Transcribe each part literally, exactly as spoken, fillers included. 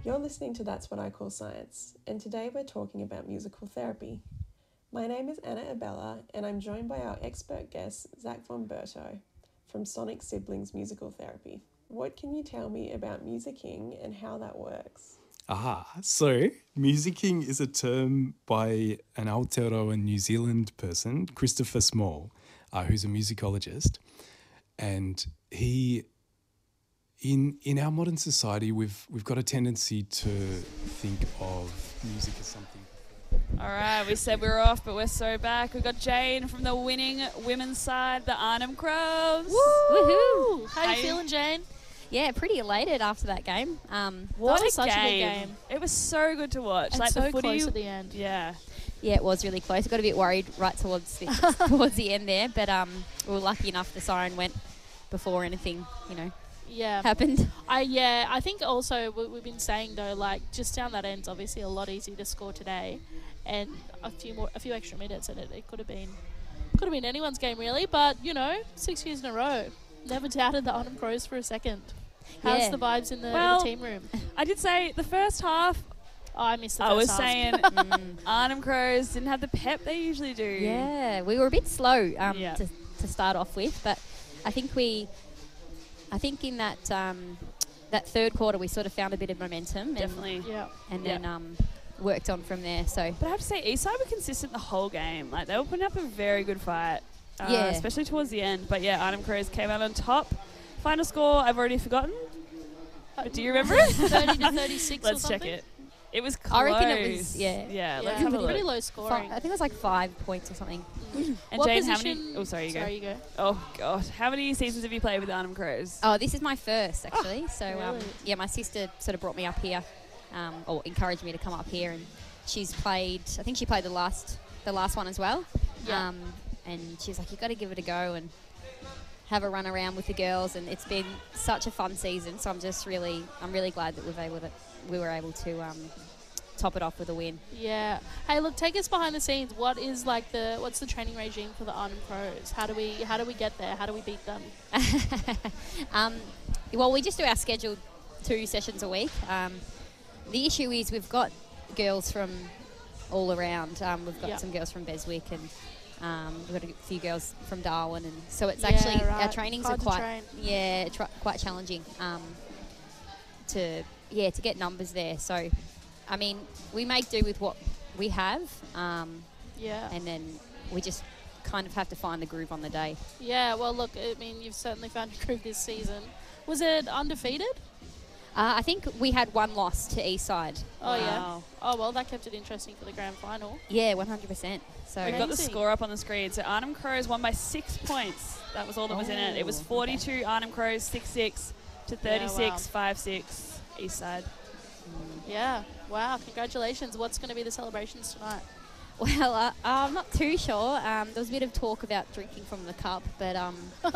You're listening to That's What I Call Science, and today we're talking about musical therapy. My name is Anna Abella, and I'm joined by our expert guest, Zach von Berto, from Sonic Siblings Musical Therapy. What can you tell me about musicking and how that works? Ah, so musicking is a term by an Aotearoa New Zealand person, Christopher Small, uh, who's a musicologist, and he, in in our modern society, we've we've got a tendency to think of music as something. All right, we said we were off, but we're so back. We've got Jane from the winning women's side, the Arnhem Crows. Woo! Woohoo! How How you you- feeling, Jane? Yeah, pretty elated after that game. Um, What That a was such a good game. game. It was so good to watch. And like so the footy, close at the end. Yeah. yeah, it was really close. I got a bit worried right towards the, towards the end there, but um, we were lucky enough the siren went before anything, you know, Yeah. happened. I yeah. I think also what we've been saying though, like just down that end's obviously a lot easier to score today, and a few more, a few extra minutes, and it, it could have been, could have been anyone's game really. But you know, six years in a row, never doubted the Arnhem Crows for a second. How's Yeah. the vibes in the, in Well, the team room? I did say the first half, Oh, I missed the I first was half. saying Mm. Arnhem Crows didn't have the pep they usually do. Yeah, we were a bit slow um, Yeah. to, to start off with, but I think we, I think in that um, that third quarter we sort of found a bit of momentum and, Definitely. Yeah. and Yeah. then um, worked on from there. So But I have to say, Eastside were consistent the whole game. Like they were putting up a very good fight, uh, Yeah. especially towards the end. But yeah, Arnhem Crows came out on top. Final score, I've already forgotten. But do you remember it? Thirty to thirty-six. Let's or check something? it. It was close. I reckon it was- yeah. Yeah, let's Yeah, have a look. pretty low fi- scoring. I think it was like five points or something. And What Jane, how position? many? Oh, sorry, you go. Sorry, you go. Oh gosh, how many seasons have you played with the Arnhem Crows? Oh, this is my first actually. so um, really? yeah, my sister sort of brought me up here, um, or encouraged me to come up here, and she's played. I think she played the last, the last one as well. Yeah. Um, and she's like, "You got to give it a go and have a run around with the girls." And it's been such a fun season. So I'm just really, I'm really glad that we've able to, we were able to um, top it off with a win. Yeah. Hey, look, take us behind the scenes. What is like the what's the training regime for the Arnhem Crows? How do we how do we get there? How do we beat them? um, well, we just do our scheduled two sessions a week. Um, the issue is we've got girls from all around. Um, we've got Yeah. some girls from Beswick and um, we've got a few girls from Darwin, and so it's Yeah, actually our right. trainings Hard are to quite train. yeah tr- quite challenging um, to yeah to get numbers there. So, I mean, we make do with what we have, um, Yeah. and then we just kind of have to find the groove on the day. Yeah, well, look, I mean, you've certainly found your groove this season. Was it undefeated? Uh, I think we had one loss to Eastside. Oh, yeah. Wow. Oh, well, that kept it interesting for the grand final. Yeah, one hundred percent. So We've got the Amazing. score up on the screen. So Arnhem Crows won by six points. That was all that was in it. It was Oh, forty-two Arnhem Crows, six six to thirty-six, wow. five six Eastside. Yeah. Wow, congratulations. What's going to be the celebrations tonight? well, uh, I'm not too sure. Um, there was a bit of talk about drinking from the cup, but um,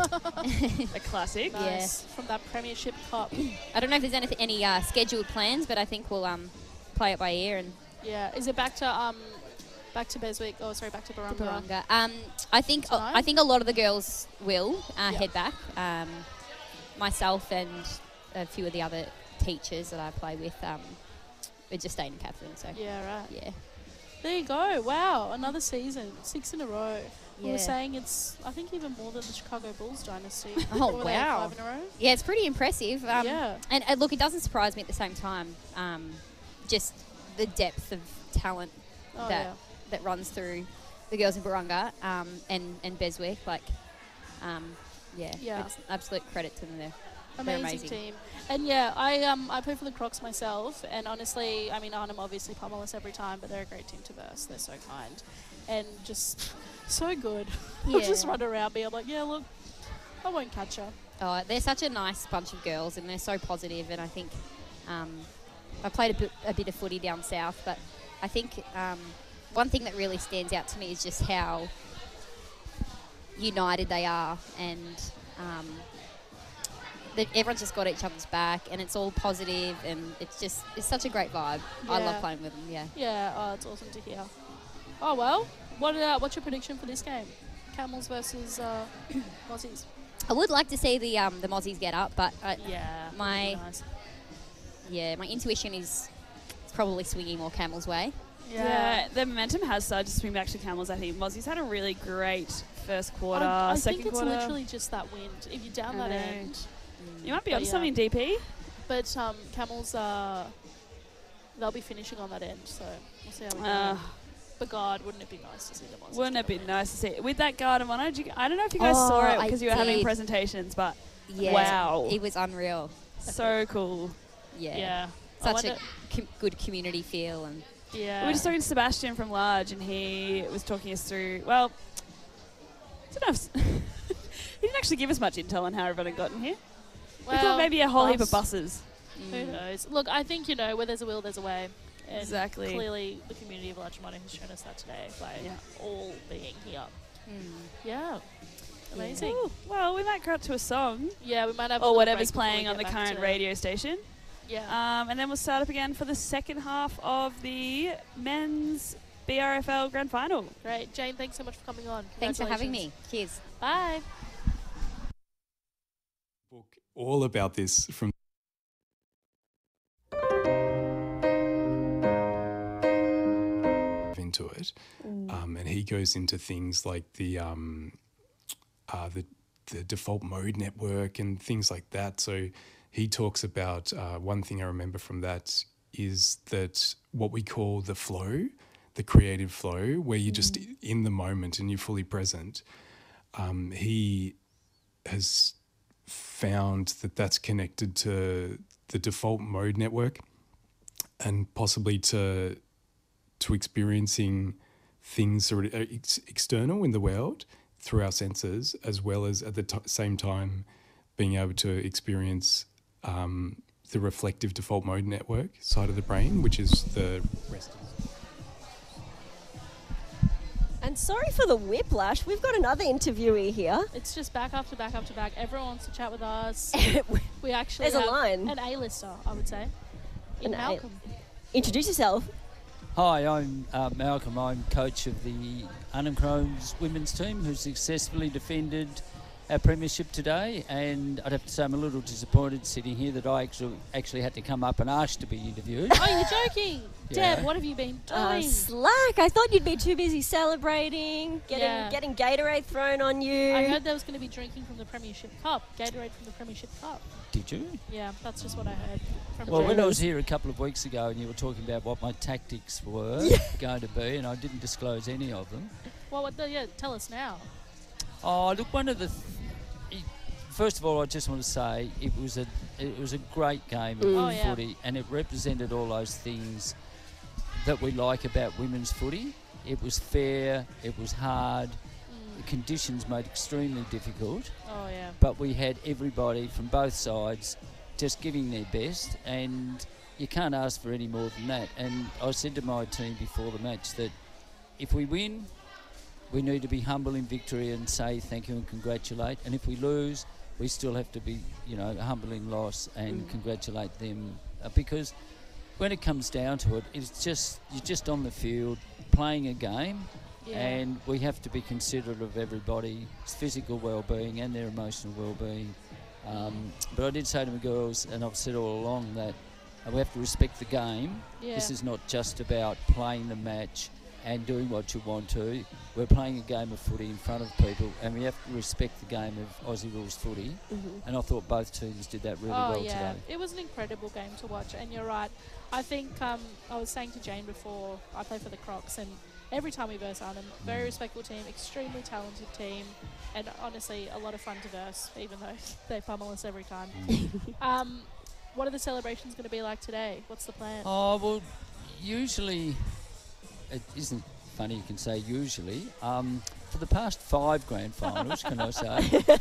A classic. Yeah. Nice. From that Premiership Cup. I don't know if there's anything, any uh, scheduled plans, but I think we'll um, play it by ear and Yeah. Is it back to um, back to Beswick? Oh, sorry, back to Barunga. Barunga. Um, I think uh, Tonight? I think a lot of the girls will uh, Yeah. head back. Um, myself and a few of the other teachers that I play with, um, we're just staying in Catherine. So Yeah, right. yeah. There you go. Wow, another season, six in a row. We Yeah. were saying it's, I think, even more than the Chicago Bulls dynasty. Oh, What were they at, wow. Five in a row. Yeah, it's pretty impressive. Um, Yeah. And uh, look, it doesn't surprise me at the same time. Um, just the depth of talent Oh, that yeah. that runs through the girls in Barunga um, and and Beswick. Like, um, yeah, Yeah. it's absolute credit to them there. Amazing, amazing. team. And yeah, I um I play for the Crocs myself, and honestly, I mean Arnhem obviously pummel us every time, but they're a great team to verse. They're so kind, and just so good. They'll just Yeah. run around me. I'm like, yeah, look, I won't catch her. Oh, they're such a nice bunch of girls, and they're so positive. And I think um, I played a bit, a bit of footy down south, but I think um, one thing that really stands out to me is just how united they are, and um, that everyone's just got each other's back, and it's all positive, and it's just it's such a great vibe. I Yeah. love playing with them. Yeah. Yeah, oh, it's awesome to hear. Oh well, what uh, what's your prediction for this game? Camels versus uh, Aussies. I would like to see the um, the Mozzies get up, but uh, Yeah, my- nice. Yeah, my intuition is it's probably swinging more Camel's way. Yeah. the momentum has started to swing back to Camels, I think. Mozzie's had a really great first quarter, I, I second think it's quarter. literally just that wind. If you're down I that know. end. You might be But onto yeah. something, D P. But um, Camels, uh, they'll be finishing on that end, so we'll see how we go. Uh, But God, wouldn't it be nice to see them on? wouldn't such it a be good nice to see? With that Garden one, I don't you- I don't know if you guys Oh, saw it I because you were having did. presentations, but Yeah. Wow. It was unreal. so cool. Yeah. Yeah. I Such wonder- a com- good community feel. And Yeah. We were just talking to Sebastian from Large, and he was talking us through, well, I don't know if s- he didn't actually give us much intel on how everyone had gotten here. we thought Well, maybe a whole heap of bus. buses. Who mm, knows? Look, I think, you know, where there's a will, there's a way. And Exactly. clearly the community of Larchmont has shown us that today by Yeah. all being here. mm. Yeah. Amazing. Ooh, well, we might cut to a song Yeah, we might have a or little whatever's break before we playing on get the back current to- radio station. Yeah. Um, and then we'll start up again for the second half of the men's B R F L Grand Final. Great. Jane, thanks so much for coming on. Thanks for having me. Congratulations. Cheers. Bye. Book all about this from into it, um, and he goes into things like the um, uh, the the default mode network and things like that. So he talks about uh, one thing I remember from that is that what we call the flow, the creative flow, where you're just in the moment and you're fully present. Um, he has found that that's connected to the default mode network and possibly to to experiencing things that are ex- external in the world through our senses, as well as at the t- same time being able to experience um, the reflective default mode network side of the brain, which is the rest of And sorry for the whiplash. We've got another interviewee here. It's just back after back after back. Everyone wants to chat with us. We actually There's a have line. an A-lister, I would say. In An A- Malcolm. Introduce yourself. Hi, I'm uh, Malcolm. I'm coach of the Arnhem Crows women's team who successfully defended our premiership today, and I'd have to say I'm a little disappointed sitting here that I actually actually had to come up and ask to be interviewed. Oh, you're joking. Yeah. Deb, what have you been doing? Uh, slack. I thought you'd be too busy celebrating, getting Yeah. getting Gatorade thrown on you. I heard there was going to be drinking from the Premiership Cup. Gatorade from the Premiership Cup. Did you? Yeah, that's just what I heard. From Well, when Jane. I was here a couple of weeks ago and you were talking about what my tactics were going to be, and I didn't disclose any of them. Well, what the, yeah, tell us now. Oh, look, one of the... Th- First of all, I just want to say it was a it was a great game of Oh, yeah. footy, and it represented all those things that we like about women's footy. It was fair, it was hard, the conditions made extremely difficult, Oh, yeah. but we had everybody from both sides just giving their best, and you can't ask for any more than that. And I said to my team before the match that if we win, we need to be humble in victory and say thank you and congratulate, and if we lose, we still have to be, you know, humble in loss and congratulate them, uh, because when it comes down to it, it's just you're just on the field playing a game, Yeah. and we have to be considerate of everybody's physical well-being and their emotional well-being. Um, but I did say to my girls, and I've said all along, that uh, we have to respect the game. Yeah. This is not just about playing the match and doing what you want to. We're playing a game of footy in front of people, and we have to respect the game of Aussie rules footy. And I thought both teams did that really oh, well yeah. today. It was an incredible game to watch, and you're right. I think um, I was saying to Jane before, I play for the Crocs, and every time we verse Arnhem, very respectful team, extremely talented team, and honestly, a lot of fun to verse, even though they pummel us every time. um, what are the celebrations going to be like today? What's the plan? Oh, well, usually, it isn't funny you can say usually. Um, for the past five grand finals, can I say,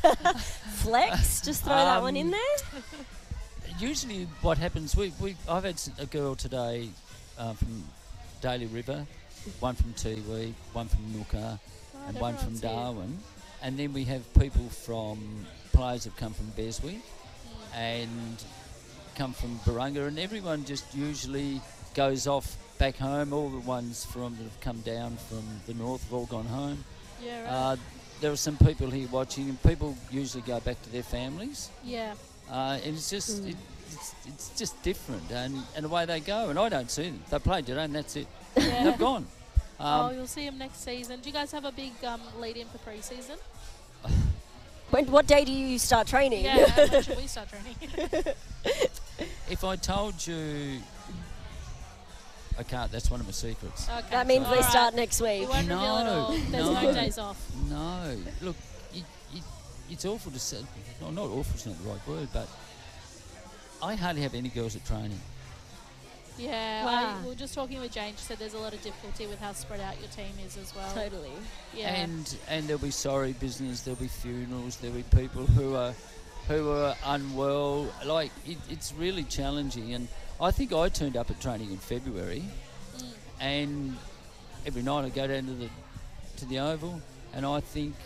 Flex. Just throw that one in Um, there. usually what happens, we, we I've had s- a girl today uh, from Daly River, one from Tiwi, one from Nooka, Oh, and one from everyone's here. Darwin. And then we have people from, players have come from Beswick and come from Barunga, and everyone just usually goes off back home. All the ones from that have come down from the north have all gone home. Yeah, right. Uh, there are some people here watching, and people usually go back to their families. yeah. Uh, and it's just, it, it's, it's just different, and, and away they go. And I don't see them. They played today, and that's it. Yeah. They've gone. oh, Um, you'll see him next season. Do you guys have a big um, lead in for pre-season? When, what day do you start training? Yeah, when should we start training? if I told you, I can't. That's one of my secrets. Okay. That means All they right. start next We week. won't reveal it No, all. There's no no. days off. No, look, it, it, it's awful to say. No, not awful is not the right word, but I hardly have any girls at training. Yeah, Wow. I, we were just talking with Jane. She said there's a lot of difficulty with how spread out your team is as well. Totally. Yeah. And and there'll be sorry business, there'll be funerals, there'll be people who are who are unwell. Like it, it's really challenging. And I think I turned up at training in February, Mm. and every night I go down to the to the Oval, and I think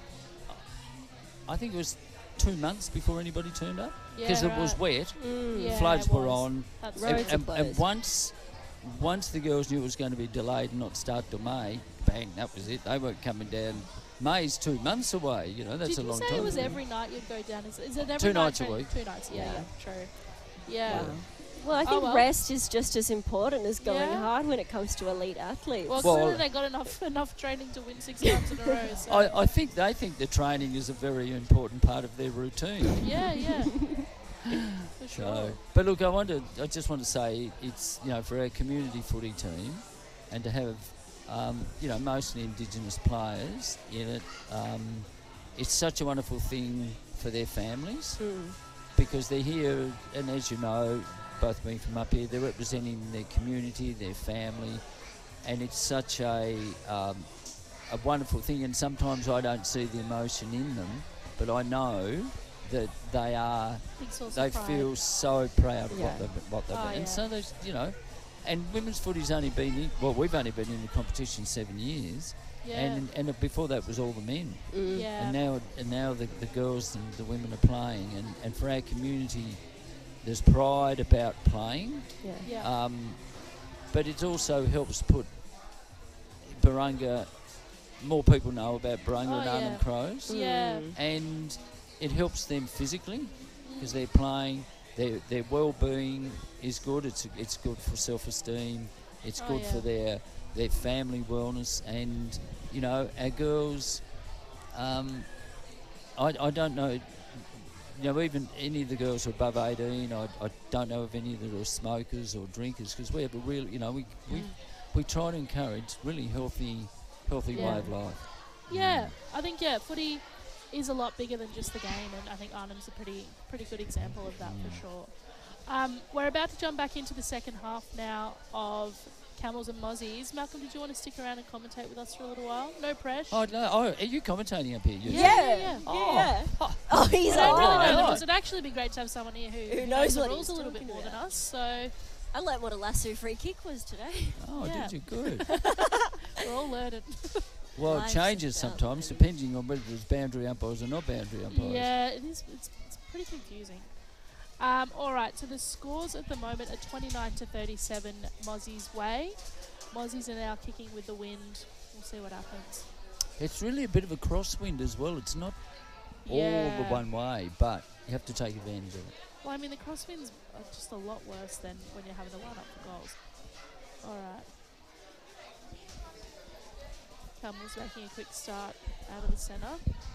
I think it was two months before anybody turned up Yeah, because it was right. wet. Mm. Yeah, Floods it were was. on. That's Roads And, are and, and closed. once, once the girls knew it was going to be delayed and not start till May, bang, that was it. They weren't coming down. May's two months away. You know, that's Did a you long say time. it was every night you'd go down? Is, is it every Two night nights a training? week. Two nights, yeah, Yeah. yeah, true. Yeah. Wow. Well, I think well. rest is just as important as going Yeah. hard when it comes to elite athletes. Well, Well- clearly they got enough enough training to win six times in a row. So. I, I think they think the training is a very important part of their routine. yeah, yeah. For So, sure. but look, I want to. I just want to say it's you know for our community footy team, and to have um, you know mostly Indigenous players in it. Um, it's such a wonderful thing for their families Mm. because they're here, and as you know, both being from up here, they're representing their community, their family, and it's such a um, a wonderful thing. And sometimes I don't see the emotion in them, but I know that they are. Big source They of pride. feel so proud of Yeah. what they've what they've Oh, been. yeah. And so there's you know, and women's footy's only been in. Well, we've only been in the competition seven years, Yeah. and and before that was all the men. Mm. yeah. And now and now the, the girls and the women are playing, and, and for our community, there's pride about playing. Yeah. yeah. Um, but it also helps put Barunga. More people know about Barunga Oh, and yeah. Arnhem Crows, yeah. Mm. and it helps them physically because they're playing. Their their well-being is good. It's it's good for self-esteem. It's Oh, good yeah. for their their family wellness. And you know, our girls. Um, I I don't know. You know, even any of the girls who are above eighteen, I, I don't know of any that are smokers or drinkers because we have a real, you know, we we, we try to encourage really healthy healthy Yeah. way of life. Yeah, I think yeah, footy is a lot bigger than just the game, and I think Arnhem's a pretty pretty good example of that Mm. for sure. Um, we're about to jump back into the second half now of Camels and Mozzies. Malcolm, did you want to stick around and commentate with us for a little while? No pressure. Oh, no, oh, are you commentating up here? You? Yeah, Yeah. yeah, yeah. Oh. Yeah. Oh, he's I don't really on. know the right. rules. It'd actually be great to have someone here who, Who who knows the what rules he's a little bit talking more than about. us. So I learnt what a lasso free kick was today. Oh, Yeah. did you? Good. we're all learning. Well, it Life's changes about sometimes learning. depending on whether there's boundary umpires or not boundary umpires. Yeah, it is. It's, it's pretty confusing. Um, all right, so the scores at the moment are twenty-nine to thirty-seven Mozzie's way. Mozzies are now kicking with the wind. We'll see what happens. It's really a bit of a crosswind as well. It's not all Yeah. the one way, but you have to take advantage of it. Well, I mean, the crosswinds are just a lot worse than when you're having to line up for goals. All right. Camels making a quick start out of the centre.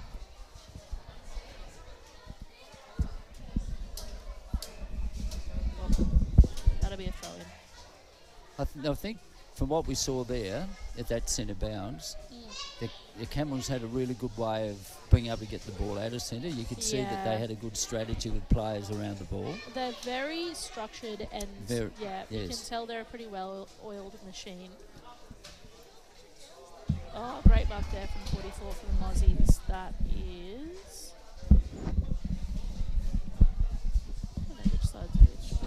Well, that'll be a throw in. I, th- I think from what we saw there at that centre bounce, Mm. the, the Camels had a really good way of being able to get the ball out of centre. You could see that Yeah. they had a good strategy with players around the ball. They're very structured and Very- yeah, you yes. can tell they're a pretty well oiled machine. Oh, great mark there from forty-four for the Mozzies. That is. I don't know which side's which.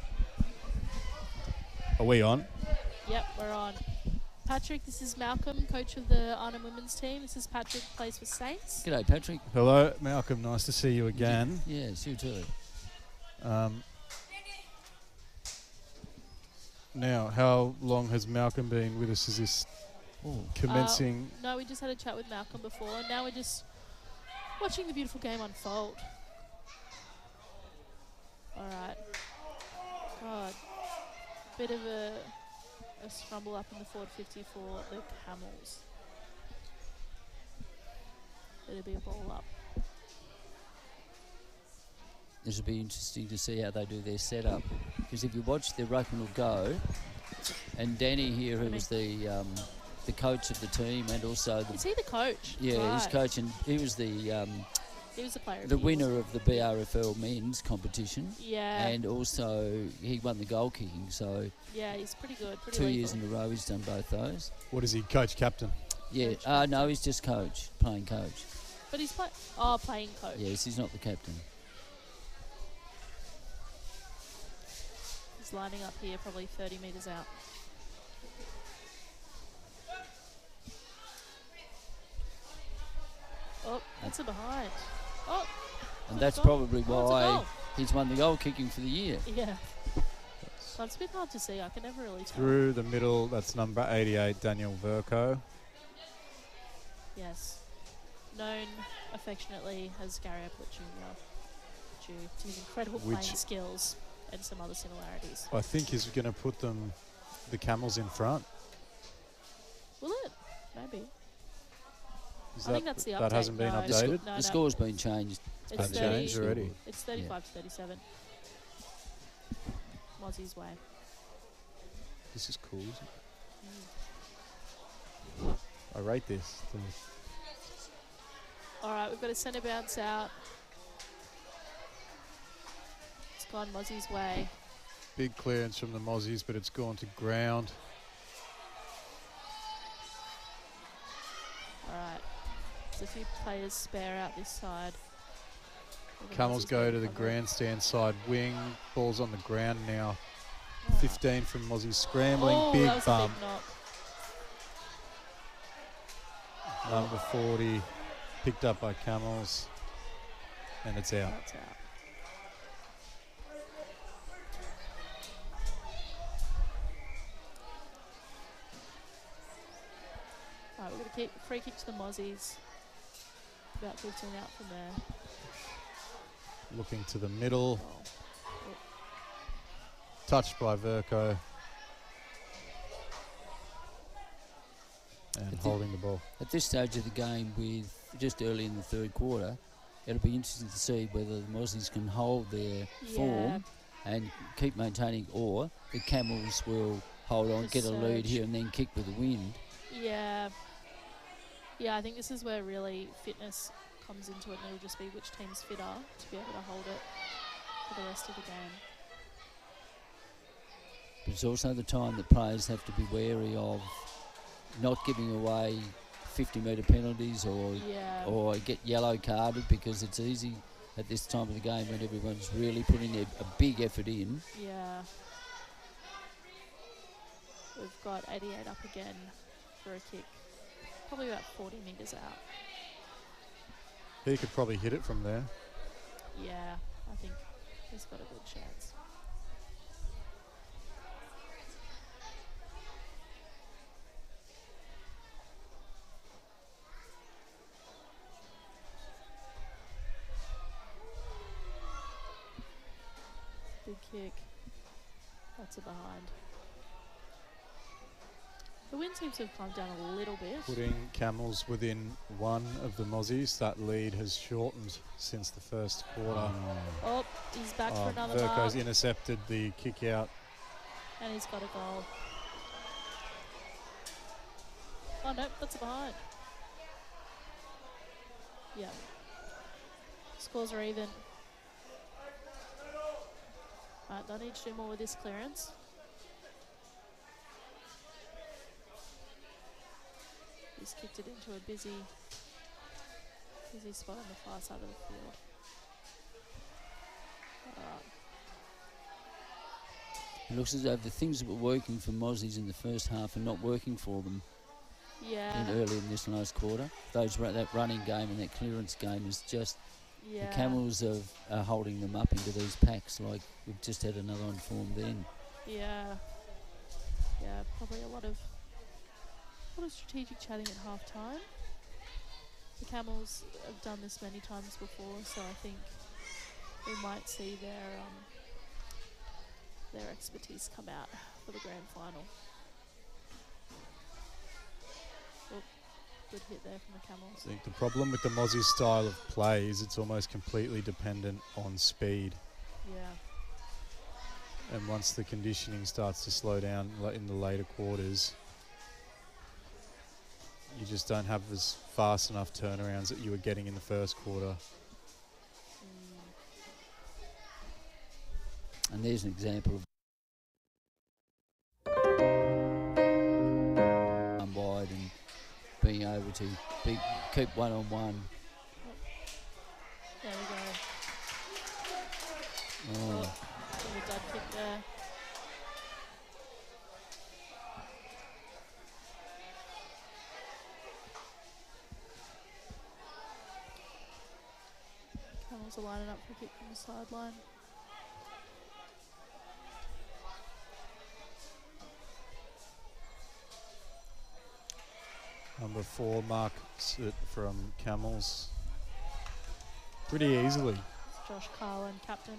Are we on? Yep, we're on. Patrick, this is Malcolm, coach of the Arnhem women's team. This is Patrick, plays for Saints. G'day, Patrick. Hello, Malcolm. Nice to see you again. Yes, you too. Um, now, how long has Malcolm been with us? Is this Oh, commencing? No, we just had a chat with Malcolm before, and now we're just watching the beautiful game unfold. All right. bit of a, a scramble up in the forward fifty for the Camels. It'll be a ball up. This will be interesting to see how they do their setup. Because if you watch the ruckman will go, and Danny here, who was the um, the coach of the team, and also the Is he the coach? yeah, he's Right. coaching. He was the um, He was the player. of the year, winner wasn't of the B R F L men's competition, he? Yeah. and also he won the goal kicking. So yeah, he's pretty good. Pretty two lethal. years in a row, he's done both those. What is he, coach captain? Yeah, Coach uh, no, he's just coach, playing coach. But he's play- oh, playing coach. Yes, he's not the captain. He's lining up here, probably thirty metres out. Oh, that's a behind. Oh, And good that's goal. probably Oh, it's a why goal. he's won the goal kicking for the year. Yeah. But it's a bit hard to see. I can never really tell. Through the middle, that's number eighty-eight, Daniel Verco. Yes. Known affectionately as Gary Ablett Junior due to his incredible Which- playing skills and some other similarities. I think he's going to put them, the Camels in front. Will it? Maybe. Is I think that's the update. That hasn't been No, The, sco- updated? No, the no. score's been changed. It's Has it thirty changed already? It's thirty-five to thirty-seven. Mozzie's way. This is cool, isn't Mm. it? I rate this. All right, we've got a centre bounce out. It's gone Mozzie's way. Big clearance from the Mozzies, but it's gone to ground. All right. There's a few players spare out this side. The Camels Mozzies go get to the covered. grandstand side wing. Ball's on the ground now. All right. fifteen from Mozzie scrambling. Oh, big that was bump. a big knock. Number forty. Picked up by Camels. And it's out. That's out. All right, we're going to keep free kick to the Mozzies. About fifteen out from there. Looking to the middle. Oh. Touched by Verco. And At the- holding the ball. At this stage of the game, with just early in the third quarter, it'll be interesting to see whether the Mozzies can hold their Yeah. form and keep maintaining, or the Camels will hold on, Just get a lead surge. here, and then kick with the wind. Yeah. Yeah, I think this is where really fitness comes into it, and it'll just be which team's fitter to be able to hold it for the rest of the game. But it's also the time that players have to be wary of not giving away fifty metre penalties or Yeah. or get yellow carded, because it's easy at this time of the game when everyone's really putting a, a big effort in. Yeah. We've got eighty-eight up again for a kick. Probably about forty metres out. He could probably hit it from there. Yeah, I think he's got a good chance. Big kick. That's a behind. The wind seems to have calmed down a little bit. Putting Camels within one of the Mozzies. That lead has shortened since the first quarter. Oh, he's back Oh, for another Verco's mark. intercepted the kick out. And he's got a goal. Oh, no, that's a behind. Yeah. Scores are even. Right, they'll need to do more with this clearance. He's kicked it into a busy, busy spot on the far side of the field. Alright. It looks as though the things that were working for Mozzies in the first half are not working for them Yeah. in early in this last quarter. Those ru- that running game and that clearance game is just Yeah. the Camels are, are holding them up into these packs. Like we've just had another one formed then. Yeah. Yeah, probably a lot of a lot of strategic chatting at half time. The Camels have done this many times before, so I think we might see their um, their expertise come out for the grand final. Oh, good hit there from the Camels. I think the problem with the Mozzie style of play is it's almost completely dependent on speed. Yeah. And once the conditioning starts to slow down la- in the later quarters, you just don't have as fast enough turnarounds that you were getting in the first quarter. And there's an example of um, wide and being able to be, keep one on one. There we go. Oh. Little dud kick there. Camels are lining up for a kick from the sideline. Number four marks it from Camels pretty easily. It's Josh Carlin, captain.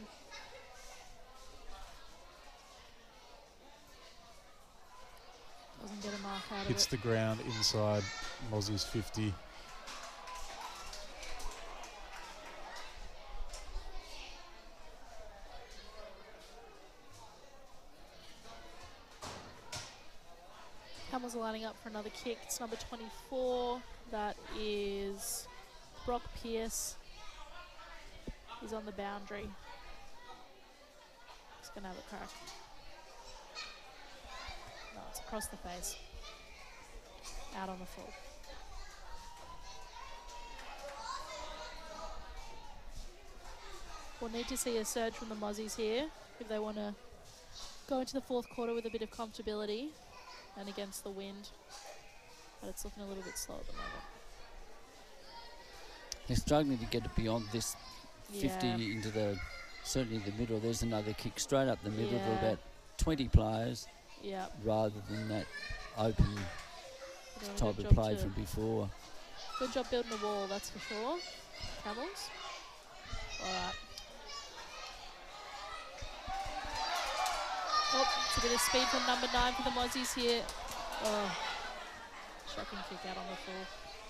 Doesn't get a mark out Hits of the ground inside Mozzie's fifty. Camels are lining up for another kick. It's number twenty-four. That is Brock Pierce. He's on the boundary. He's going to have a crack. No, it's across the face. Out on the full. We'll need to see a surge from the Mozzies here if they want to go into the fourth quarter with a bit of comfortability and against the wind. But it's looking a little bit slow at the moment. They're struggling to get it beyond this fifty Yeah. into the, certainly the middle. There's another kick straight up the middle Yeah. for about twenty players Yeah. rather than that open They're doing a type good of job play to- from before. Good job building a wall, that's for sure. Camels. All right. Oh, it's a bit of speed from number nine for the Mozzies here. Oh, shocking kick out on the full.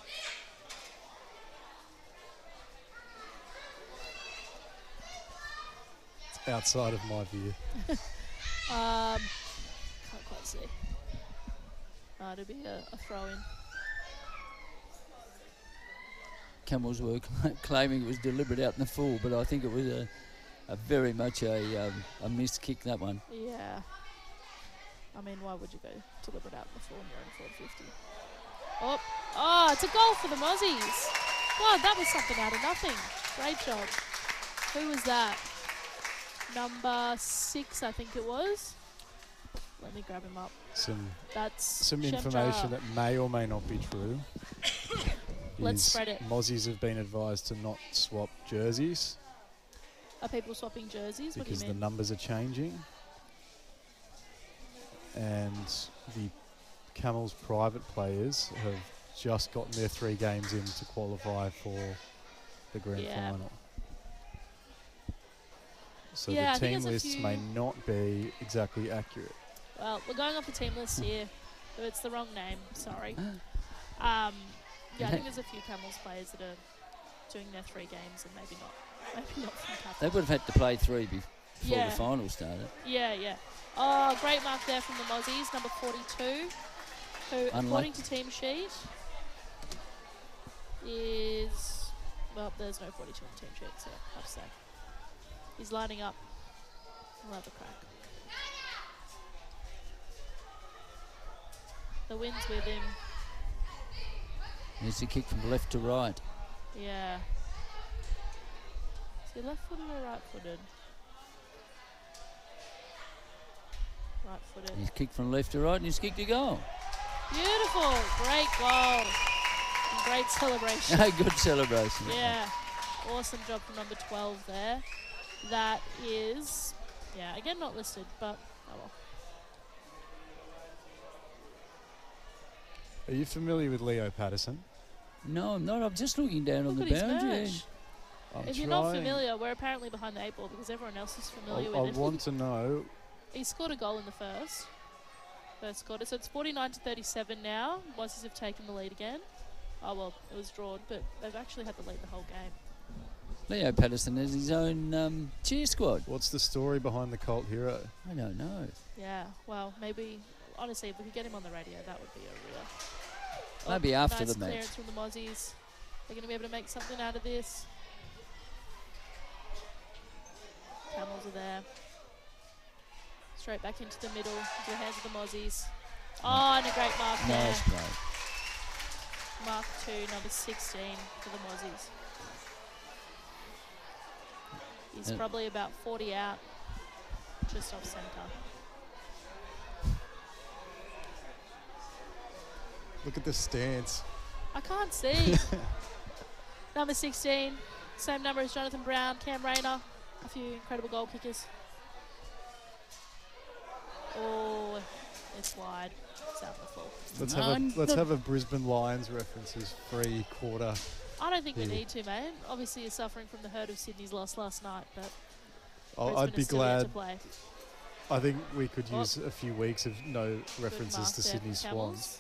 It's outside of my view. Um, can't quite see. Uh, it'll be a, a throw in. Camels were claiming it was deliberate out in the full, but I think it was a, a very much a, um, a missed kick, that one. Yeah. I mean, why would you go deliberate out in the full when you're in forward fifty? Oh, oh, it's a goal for the Mozzies. God, that was something out of nothing. Great job. Who was that? Number six, I think it was. Let me grab him up. Some That's some Shemja. information that may or may not be true. Let's is spread it. Mozzies have been advised to not swap jerseys Are people swapping jerseys? What do you because the mean? numbers are changing. And the Camels private players have just gotten their three games in to qualify for the grand Yeah. final. So Yeah, I the think team there's a lists may few- not be exactly accurate. Well, we're going off the team list here. So it's the wrong name. Sorry. Um, yeah, I think there's a few Camels players that are doing their three games and maybe not, maybe not from Cap. They would have had to play three bef- before Yeah. the final started. Yeah, yeah. Oh, great mark there from the Mozzies, number forty-two, who, Unlike- according to team sheet, is, well, there's no forty-two on team sheet, so I have to say. He's lining up. We'll have a crack. The wind's with him. There's a kick from left to right. Yeah. Is he left-footed or right-footed? Right-footed. He's kicked from left to right and he's kicked a goal. Beautiful. Great goal. And great celebration. Good celebration. Yeah. Awesome job from number twelve there. That is, yeah, again not listed, but oh well. Are you familiar with Leo Patterson? No, I'm not. I'm just looking down on Look the at his boundary. merch. I'm If you're not trying- familiar, we're apparently behind the eight ball because everyone else is familiar I, I with it. want to know he scored a goal in the first. First quarter. So it's forty-nine to thirty-seven now. Mozzies have taken the lead again. Oh, well, it was drawn, but they've actually had the lead the whole game. Leo Patterson has his own um, cheer squad. What's the story behind the cult hero? I don't know. Yeah, well, maybe, honestly, if we could get him on the radio, that would be a real... Maybe after nice the match. clearance from the Mozzies. They're going to be able to make something out of this. Camels are there. Straight back into the middle, into the hands of the Mozzies. Oh, and a great mark there. Nice play. Mark two, number sixteen for the Mozzies. He's Uh, probably about forty out, just off centre. Look at the stance. I can't see. Number sixteen, same number as Jonathan Brown, Cam Rayner, a few incredible goal kickers. Oh, it's wide. It's out the full. Let's No, have a let's the- have a Brisbane Lions references free quarter. I don't think we Yeah. need to, mate. Obviously, you're suffering from the hurt of Sydney's loss last night, but Oh, Brisbane I'd be is still yet to glad. play. I think we could Oh. use a few weeks of no Good references mark to there Sydney for Camels. Swans.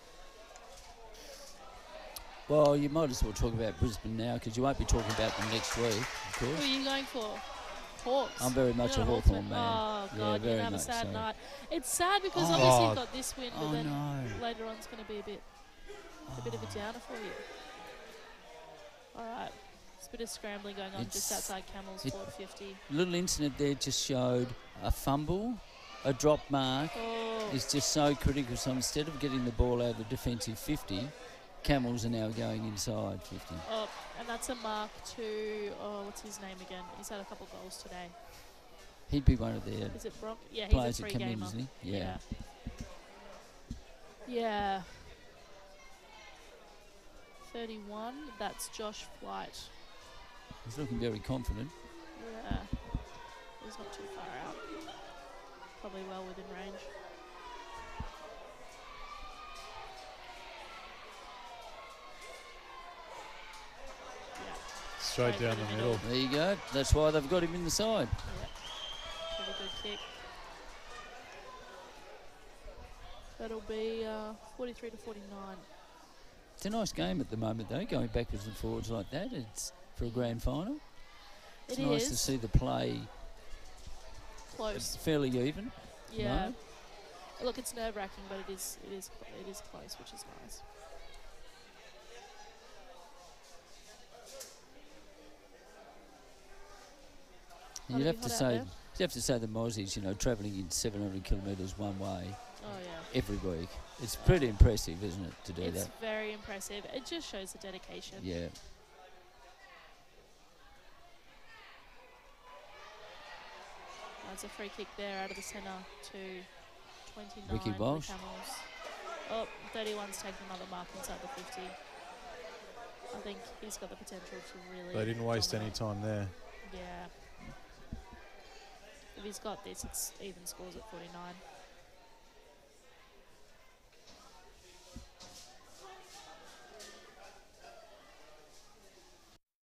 Well, you might as well talk about Brisbane now because you won't be talking about them next week, of Who are course. you going for? Hawks. I'm very much You're a not Hawthorn Hawks man. Oh, Yeah, God, you're very going to have a much sad so. night. It's sad because Oh. obviously Oh. you've got this win, but Oh, then no. later on it's going to be a bit, a bit of a downer for you. All right. There's a bit of scrambling going on just It's- outside Camels, it- forward fifty. Little incident there just showed a fumble, a drop mark Oh, is just so critical. So instead of getting the ball out of the defensive fifty, Camels are now going inside fifty. oh, and that's a mark to, oh, what's his name again? He's had a couple goals today. He'd be one of their Is it Brock? Yeah, he's players a that free come in, gamer. isn't he? Yeah. Yeah. Yeah. thirty-one, that's Josh Flight. He's looking very confident. Yeah. He's not too far out. Probably well within range. Yeah, Straight Straight down in the the middle. There you go. That's why they've got him in the side. yeah. Pretty good kick. That'll be uh, forty-three to forty-nine. It's a nice game at the moment, though, going backwards and forwards like that. It's for a grand final. It's It nice is to see the play close. fairly even. Yeah. No? Look, it's nerve-wracking, but it is it is cl- it is close, which is nice. And How'd you'd it have be to hot out say, there? you'd have to say the Mozzies, you know, travelling in seven hundred kilometres one way Oh yeah. every week. It's pretty impressive, isn't it, to do It's that? very impressive. It just shows the dedication. Yeah. That's a free kick there out of the centre to twenty-nine Ricky for the Walsh. Camels. Oh, thirty-one's taken another mark inside the fifty. I think he's got the potential to really... They didn't waste any dominate. time there. Yeah. If he's got this, it's even scores at forty-nine.